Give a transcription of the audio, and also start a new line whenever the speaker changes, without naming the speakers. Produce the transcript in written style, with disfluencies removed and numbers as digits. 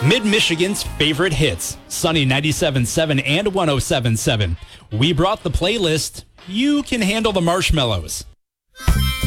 Mid-Michigan's favorite hits, Sunny 97.7 and 107.7. We brought the playlist. You can handle the marshmallows.